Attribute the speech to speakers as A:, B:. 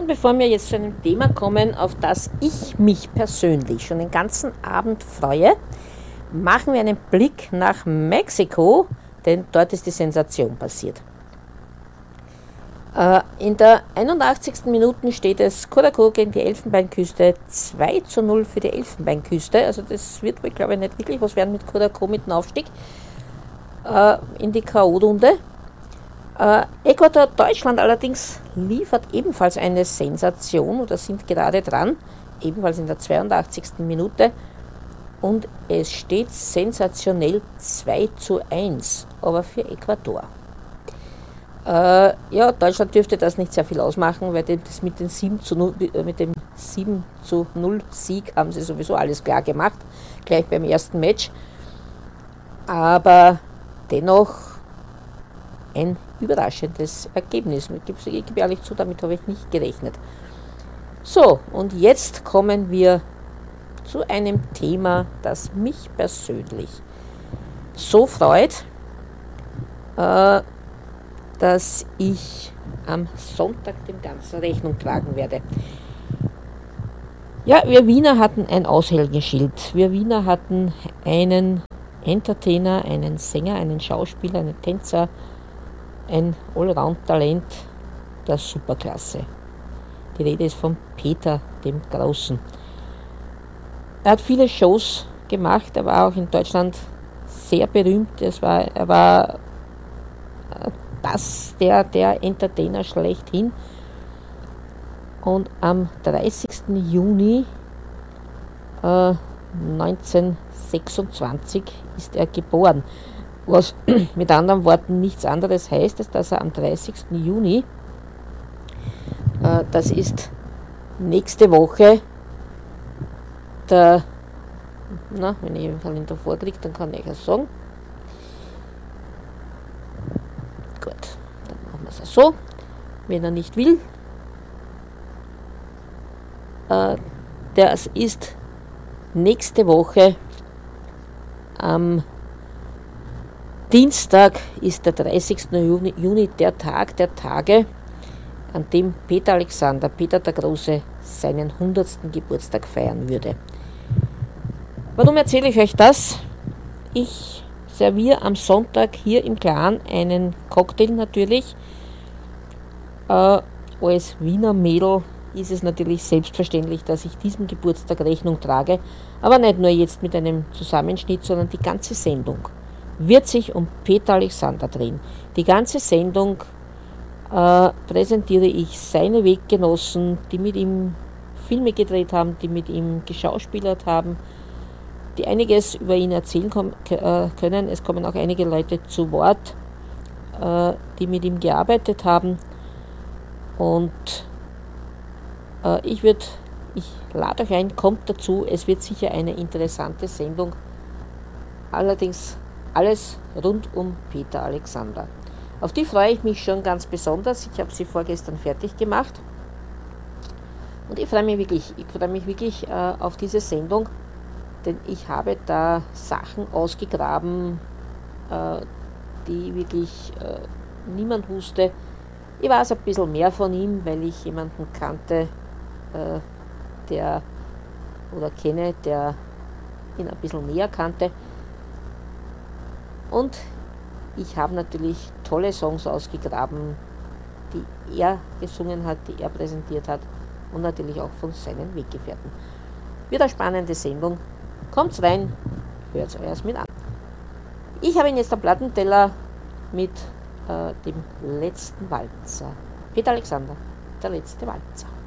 A: Und bevor wir jetzt zu einem Thema kommen, auf das ich mich persönlich schon den ganzen Abend freue, machen wir einen Blick nach Mexiko, denn dort ist die Sensation passiert. In der 81. Minute steht es Curacao gegen die Elfenbeinküste 2:0 für die Elfenbeinküste. Also das wird wohl, glaube ich, nicht wirklich was werden mit Curacao mit dem Aufstieg in die K.O.-Runde. Ecuador Deutschland allerdings liefert ebenfalls eine Sensation oder sind gerade dran, ebenfalls in der 82. Minute. Und es steht sensationell 2:1, aber für Ecuador. Deutschland dürfte das nicht sehr viel ausmachen, weil das mit dem 7:0 Sieg haben sie sowieso alles klar gemacht, gleich beim ersten Match. Aber dennoch ein überraschendes Ergebnis. Ich gebe ehrlich zu, damit habe ich nicht gerechnet. So, und jetzt kommen wir zu einem Thema, das mich persönlich so freut, dass ich am Sonntag dem Ganzen Rechnung tragen werde. Ja, wir Wiener hatten ein Aushängeschild. Wir Wiener hatten einen Entertainer, einen Sänger, einen Schauspieler, einen Tänzer, ein Allround-Talent der Superklasse. Die Rede ist von Peter dem Großen. Er hat viele Shows gemacht, er war auch in Deutschland sehr berühmt. Er war der Entertainer schlechthin. Und am 30. Juni 1926 ist er geboren. Was mit anderen Worten nichts anderes heißt, als dass er am 30. Juni, das ist nächste Woche, wenn ich den Kalender vorkriege, dann kann ich es sagen. Gut, dann machen wir es so. Wenn er nicht will, das ist nächste Woche am Dienstag ist der 30. Juni der Tag der Tage, an dem Peter der Große, seinen 100. Geburtstag feiern würde. Warum erzähle ich euch das? Ich serviere am Sonntag hier im Clan einen Cocktail natürlich. Als Wiener Mädel ist es natürlich selbstverständlich, dass ich diesem Geburtstag Rechnung trage, aber nicht nur jetzt mit einem Zusammenschnitt, sondern die ganze Sendung wird sich um Peter Alexander drehen. Die ganze Sendung präsentiere ich seine Weggenossen, die mit ihm Filme gedreht haben, die mit ihm geschauspielert haben, die einiges über ihn erzählen können. Es kommen auch einige Leute zu Wort, die mit ihm gearbeitet haben. Und ich lade euch ein, kommt dazu, es wird sicher eine interessante Sendung. Allerdings alles rund um Peter Alexander. Auf die freue ich mich schon ganz besonders. Ich habe sie vorgestern fertig gemacht. Und ich freue mich wirklich auf diese Sendung, denn ich habe da Sachen ausgegraben, die wirklich niemand wusste. Ich weiß ein bisschen mehr von ihm, weil ich jemanden kannte, der ihn ein bisschen näher kannte. Und ich habe natürlich tolle Songs ausgegraben, die er gesungen hat, die er präsentiert hat und natürlich auch von seinen Weggefährten. Wird eine spannende Sendung. Kommt's rein, hört's euch mit an. Ich habe jetzt einen Plattenteller mit dem letzten Walzer. Peter Alexander, der letzte Walzer.